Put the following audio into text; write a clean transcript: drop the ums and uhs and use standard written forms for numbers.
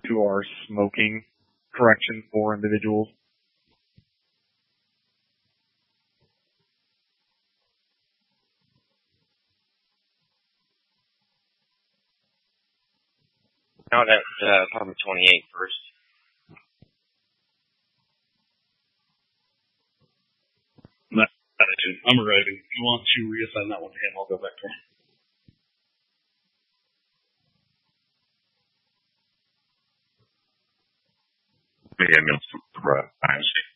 to our smoking correction for individuals. No, that's apartment 28 first. I'm arriving. If you want to reassign that one to him, I'll go back to him. Yeah, no, right.